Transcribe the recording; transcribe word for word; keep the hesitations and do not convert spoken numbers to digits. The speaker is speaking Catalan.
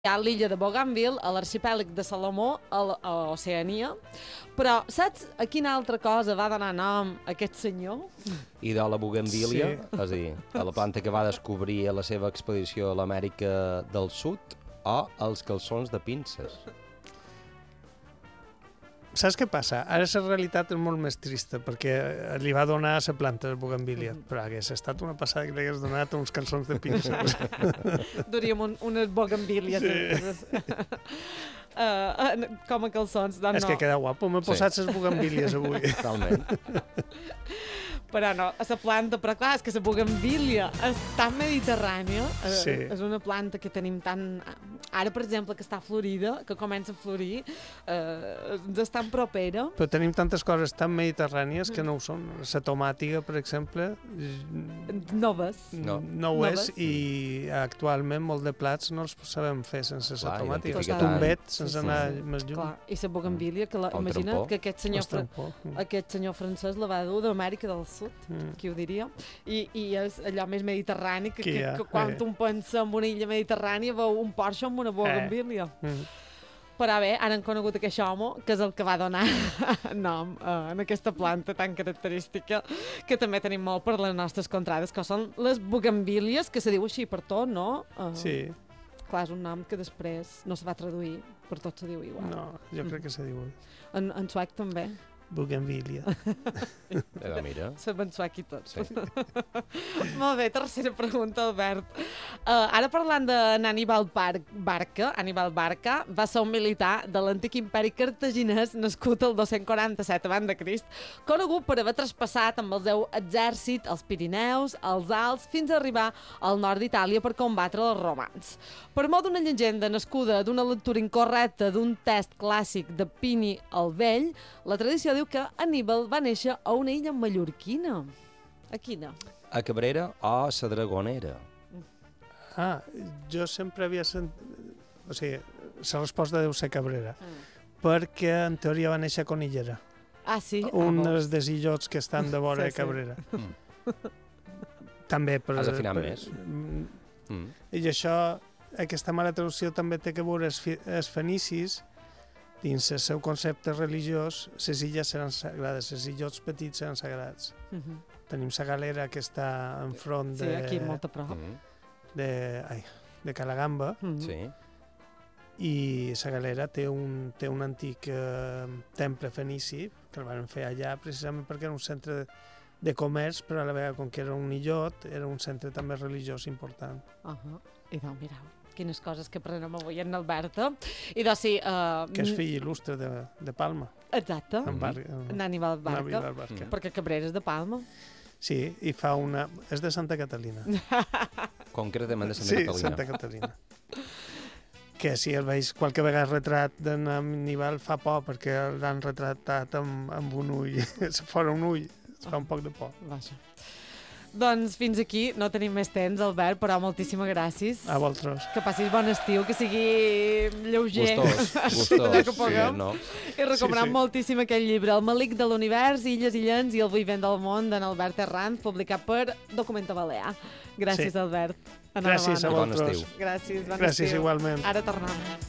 Hi ha l'illa de Bougainville, a l'arxipèlag de Salomó, a l- a Oceania. Però saps a quina altra cosa va donar nom a aquest senyor? I de la bugambilia, Sí. és a dir, a la planta que va descobrir a la seva expedició a l'Amèrica del Sud, o els calçons de pinces. Saps què passa? Ara la realitat és molt més trista, perquè li va donar a la planta de bugambilia, però hagués estat una passada que li hagués donat uns calçons de pinces. Duríem un, unes bougainvilles. Sí. uh, com a calçons, doncs És no. que queda guapo, m'he Sí. posat les bugambilies avui. Totalment. Però no, a la planta, però clar, és que la bugambilia és tan mediterrània, eh, Sí. és una planta que tenim tan... Ara, per exemple, que està florida, que comença a florir, eh, ens és tan propera. Però tenim tantes coses tan mediterrànies que no ho són. La tomàtiga, per exemple, Noves. No. no ho Noves. és, i actualment molt de plats no els sabem fer sense la Clar, tomàtica. identificar Tombet, tant. sense Sí, sí. anar més lluny. Clar, i la bugambilia, que la, O un imagina't trampó. que aquest senyor, fran Estrampó. aquest senyor francès la va dur d'Amèrica del Sud, Mm. qui ho diria, I, i és allò més mediterrani, que, Qui que, hi ha? que quan Eh. un pensa en una illa mediterrània veu un porxo amb una bugambilia. Mm. Però bé, ara han conegut aquest home, que és el que va donar nom uh, en aquesta planta tan característica, que també tenim molt per les nostres contrades, que són les bugambilies, que se diu així per tot, no? Uh, Sí, Clar, és un nom que després no se va traduir, per tot se diu igual. no, jo crec que se diu En, en suec també. bugambilia. Era, mira. Sabem suec i tots. Sí. Molt bé, tercera pregunta, Albert. Uh, ara parlant de Aníbal Bar Barca, Aníbal Barca va ser un militar de l'antic imperi cartaginès nascut el dos-cents quaranta-set abans de Crist, conegut per haver traspassat amb el seu exèrcit els Pirineus, els Alps, fins a arribar al nord d'Itàlia per combatre els romans. Per mot d'una llegenda nascuda d'una lectura incorrecta d'un text clàssic de Plini el Vell, la tradició diu que Aníbal va néixer a una illa mallorquina. A quina? A Cabrera o a Dragonera. Ah, jo sempre havia sentit... O sigui, la resposta deu ser Cabrera, Mm. perquè en teoria va néixer a Conillera, Ah, sí? un ah, dels desillots que estan de vora Sí, de sí. Cabrera. Mm. També per... Has afinat per, més. Mm, Mm. I això, aquesta mala traducció també té que veure els, fi- els fenicis, dins el seu concepte religiós, les illes seran sagrades, els illots petits seran sagrats. Mhm. Tenim la galera que està enfront Sí, de, aquí molt a prop. Mm. de, ai, de Calagamba, Mhm. Sí. i la galera té un, té un antic eh, temple fenici que el van fer allà precisament perquè era un centre de, de comerç, però a la vegada, com que era un illot, era un centre també religiós important. Uh -huh. I doncs, mireu, quines coses que aprenem avui en Alberta. I doncs, sí... Uh, Que és fill il·lustre de, de Palma, Exacte, en Bar, en en, Aníbal en Barca, Aníbal Barca. Mm. perquè Cabrera és de Palma. Sí, i fa una... És de Santa Catalina. Concretament de Santa Sí, Catalina. Santa Catalina. Que si el veus qualque vegada retrat d'en Aníbal fa por, perquè l'han retratat amb, amb un ull, fora un ull, es fa un poc de por. Vaja. Doncs fins aquí, no tenim més temps, Albert, però moltíssimes gràcies. A vosaltres. Que passis bon estiu, que sigui lleuger. Gustós, Sí, allò gustós. que puguem. Sí, no? I recomanem Sí, sí. moltíssim aquell llibre, El malic de l'univers, Illes i Llans i el vivent del món, d'en Albert Herranz, publicat per Documenta Balear. Gràcies, Sí. Albert. Gràcies a Enhorabona. Bon vosaltres. estiu. Gràcies, bon Gràcies estiu. igualment. Ara tornem.